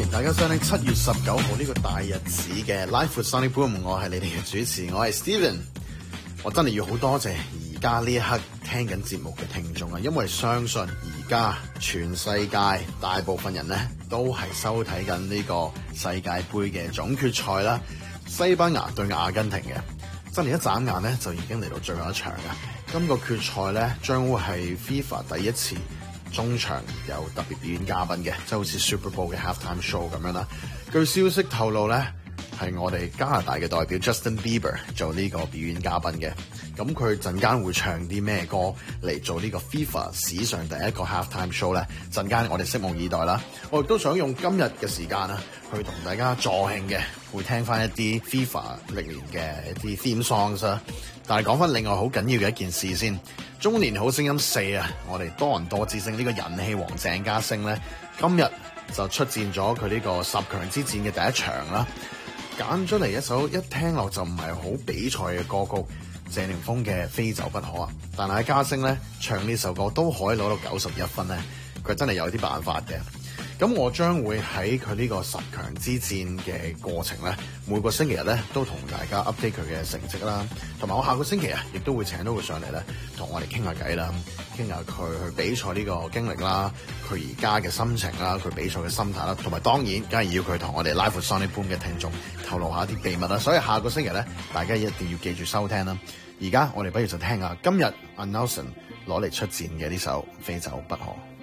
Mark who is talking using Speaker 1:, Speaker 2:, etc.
Speaker 1: 大家收聽7月19號呢個大日子嘅 Live with Sonny Boom， 我係你哋嘅主持，我係 Steven。我真係要好多謝而家呢一刻聽緊節目嘅聽眾啊，因為相信而家全世界大部分人呢都係收睇緊呢個世界盃嘅總決賽啦，西班牙對阿根廷嘅，真係一眨眼呢就已經嚟到最後一場啦。今個決賽呢將會係 FIFA 第一次中場有特別表演嘉賓嘅，即係好似 Super Bowl 嘅 Halftime Show 咁樣啦。據消息透露呢，係我哋加拿大嘅代表 Justin Bieber 做呢個表演嘉賓嘅。咁佢陣間會唱啲咩歌嚟做呢個 FIFA 史上第一個 Halftime Show 呢？陣間我哋拭目以待啦。我亦都想用今日嘅時間啊，去同大家助興嘅，會聽翻一啲 FIFA 歷年嘅一啲 theme songs 啦。但係講翻另外好緊要嘅一件事先，中年好聲音4啊，我哋多倫多之星呢個人氣王鄭家星咧，今日就出戰咗佢呢個10強之戰嘅第一場啦，揀咗嚟一首一聽落就唔係好比賽嘅歌曲，謝霆鋒嘅非走不可啊！但係家星咧唱呢首歌都可以攞到91分咧，佢真係有啲辦法嘅。咁我將會喺佢呢個10強之戰嘅過程咧，每個星期日咧都同大家 update 佢嘅成績啦，同埋我下個星期啊，亦都會請到佢上嚟咧，同我哋傾下偈啦，傾下佢去比賽呢個經歷啦，佢而家嘅心情啦，佢比賽嘅心態啦，同埋當然梗係要佢同我哋 Live with Sonny Boom 嘅聽眾透露下一啲秘密啦。所以下個星期咧，大家一定要記住收聽啦。而家我哋不如就聽下今日阿 Nelson 攞嚟出戰嘅呢首《非走不可》。